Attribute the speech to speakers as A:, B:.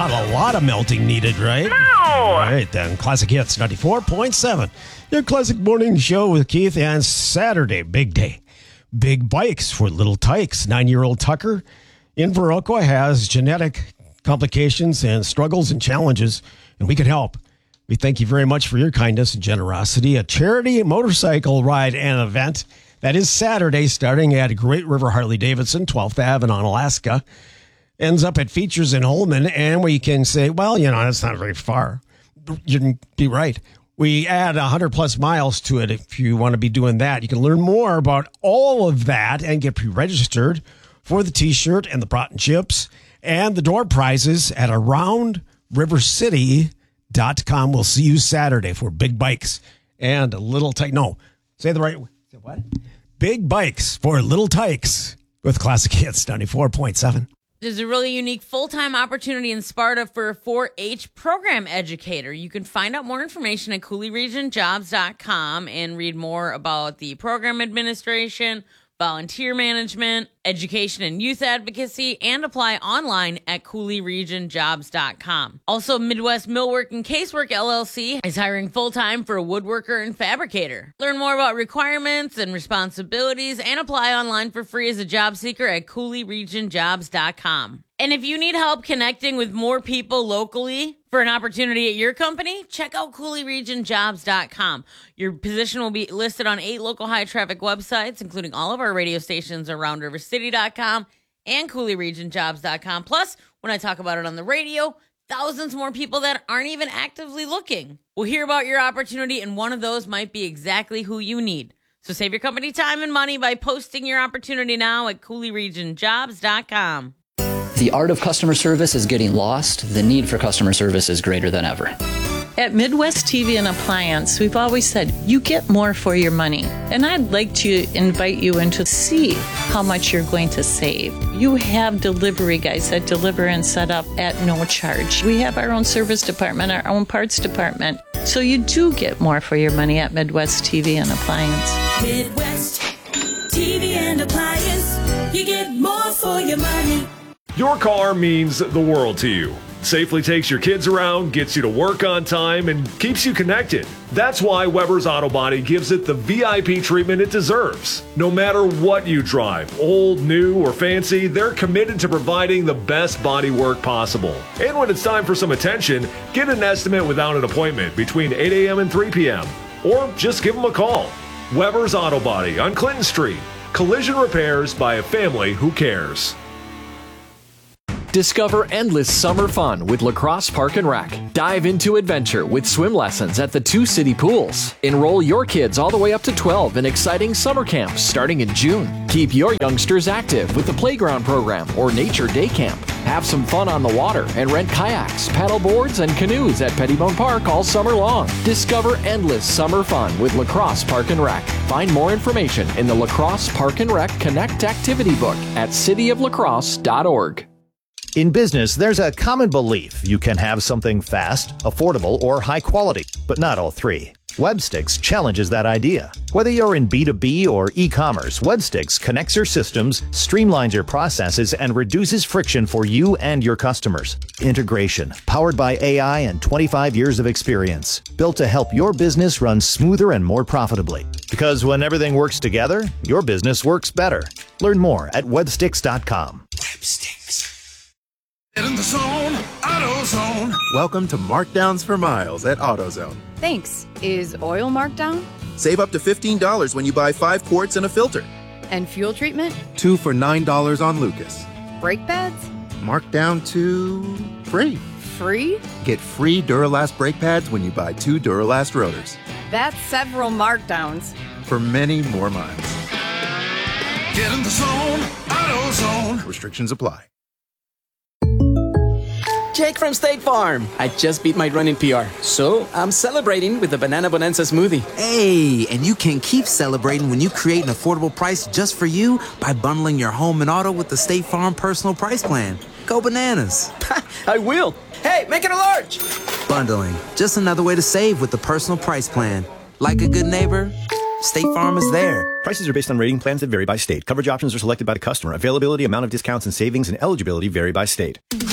A: Not a lot of melting needed, right?
B: No!
A: All right, then. Classic Hits 94.7. Your Classic Morning Show with Keith, and Saturday, big day. Big bikes for little tykes. 9-year-old Tucker in Viroqua has genetic complications and struggles and challenges, and we can help. We thank you very much for your kindness and generosity. A charity motorcycle ride and event that is Saturday, starting at Great River Harley-Davidson, 12th Ave in Alaska. Ends up at Features in Holman, and we can say, well, that's not very far. You can be right. We add 100-plus miles to it if you want to be doing that. You can learn more about all of that and get pre-registered for the T-shirt and the Broughton chips and the door prizes at AroundRiverCity.com. We'll see you Saturday for big bikes and little tykes. No, say the right way. Say what? Big bikes for little tykes with Classic Hits 94.7.
C: There's a really unique full-time opportunity in Sparta for a 4-H program educator. You can find out more information at CooleyRegionJobs.com and read more about the program administration, volunteer management, education and youth advocacy, and apply online at CooleyRegionJobs.com. Also, Midwest Millwork and Casework LLC is hiring full-time for a woodworker and fabricator. Learn more about requirements and responsibilities and apply online for free as a job seeker at CooleyRegionJobs.com. And if you need help connecting with more people locally for an opportunity at your company, check out CooleyRegionJobs.com. Your position will be listed on 8 local high-traffic websites, including all of our radio stations around RiverCity.com and CooleyRegionJobs.com. Plus, when I talk about it on the radio, thousands more people that aren't even actively looking will hear about your opportunity, and one of those might be exactly who you need. So save your company time and money by posting your opportunity now at CooleyRegionJobs.com.
D: The art of customer service is getting lost. The need for customer service is greater than ever.
E: At Midwest TV and Appliance, we've always said, you get more for your money. And I'd like to invite you in to see how much you're going to save. You have delivery guys that deliver and set up at no charge. We have our own service department, our own parts department. So you do get more for your money at Midwest TV and Appliance.
F: Midwest TV and Appliance, you get more for your money.
G: Your car means the world to you. Safely takes your kids around, gets you to work on time, and keeps you connected. That's why Weber's Auto Body gives it the VIP treatment it deserves. No matter what you drive, old, new, or fancy, they're committed to providing the best body work possible. And when it's time for some attention, get an estimate without an appointment between 8 a.m. and 3 p.m. Or just give them a call. Weber's Auto Body on Clinton Street. Collision repairs by a family who cares.
H: Discover endless summer fun with La Crosse Park and Rec. Dive into adventure with swim lessons at the 2 city pools. Enroll your kids all the way up to 12 in exciting summer camps starting in June. Keep your youngsters active with the playground program or nature day camp. Have some fun on the water and rent kayaks, paddle boards, and canoes at Pettibone Park all summer long. Discover endless summer fun with La Crosse Park and Rec. Find more information in the La Crosse Park and Rec Connect Activity Book at cityoflacrosse.org.
I: In business, there's a common belief you can have something fast, affordable, or high quality, but not all three. Webstix challenges that idea. Whether you're in B2B or e-commerce, Webstix connects your systems, streamlines your processes, and reduces friction for you and your customers. Integration, powered by AI and 25 years of experience, built to help your business run smoother and more profitably. Because when everything works together, your business works better. Learn more at webstix.com.
J: Webstix. Get in the zone, AutoZone.
K: Welcome to Markdowns for Miles at AutoZone.
L: Thanks. Is oil marked down?
K: Save up to $15 when you buy 5 quarts and a filter.
L: And fuel treatment?
K: 2 for $9 on Lucas.
L: Brake pads?
K: Marked down to free.
L: Free?
K: Get free Duralast brake pads when you buy 2 Duralast rotors.
L: That's several markdowns.
K: For many more miles.
J: Get in the zone, AutoZone.
K: Restrictions apply.
M: Jake from State Farm. I just beat my running PR, so I'm celebrating with the Banana Bonanza smoothie.
N: Hey, and you can keep celebrating when you create an affordable price just for you by bundling your home and auto with the State Farm Personal Price Plan. Go bananas.
M: I will. Hey, make it a large.
N: Bundling, just another way to save with the Personal Price Plan. Like a good neighbor, State Farm is there.
O: Prices are based on rating plans that vary by state. Coverage options are selected by the customer. Availability, amount of discounts and savings, and eligibility vary by state.